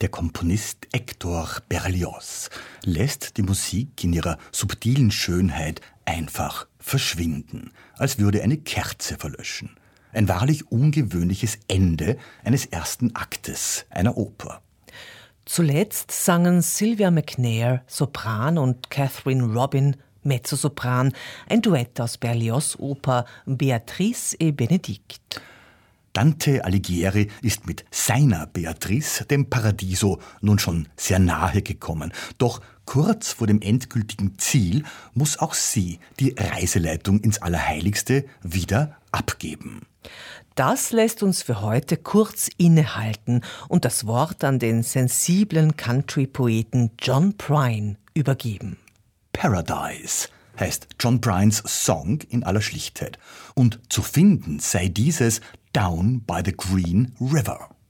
Der Komponist Hector Berlioz lässt die Musik in ihrer subtilen Schönheit einfach verschwinden, als würde eine Kerze verlöschen. Ein wahrlich ungewöhnliches Ende eines ersten Aktes einer Oper. Zuletzt sangen Sylvia McNair, Sopran, und Catherine Robin, Mezzosopran, ein Duett aus Berlioz' Oper Beatrice et Benedict. Dante Alighieri ist mit seiner Beatrice dem Paradiso nun schon sehr nahe gekommen. Doch kurz vor dem endgültigen Ziel muss auch sie die Reiseleitung ins Allerheiligste wieder abgeben. Das lässt uns für heute kurz innehalten und das Wort an den sensiblen Country-Poeten John Prine übergeben. Paradise heißt John Prines Song in aller Schlichtheit. Und zu finden sei dieses Down by the Green River.